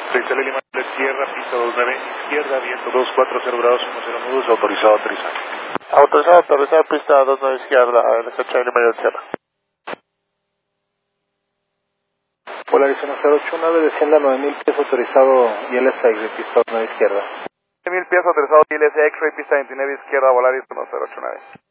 Pistele Lima de la izquierda, pista 29, izquierda, viento 240 grados, 10 nudos, autorizado, aterrizar. Autorizado, pista 29 izquierda, LSH Lima de Sierra. Polarizón 089, descienda a 9000 pies, autorizado ILS de pista 29 izquierda. 9000 pies autorizado ILS X-Ray, pista 29 izquierda, Volaris 1089.